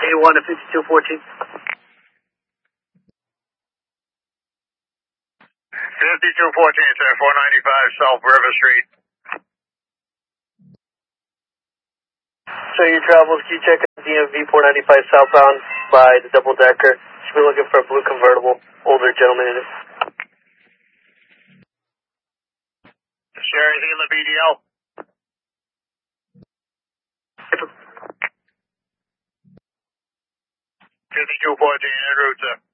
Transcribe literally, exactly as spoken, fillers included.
eighty-one to fifty-two fourteen. fifty-two fourteen, sir, four ninety-five South River Street. So your travels, can you check out D M V four ninety-five southbound by the double decker? Should be looking for a blue convertible, older gentleman in it. Sherry Gila B D L. fifty-two fourteen en route, sir.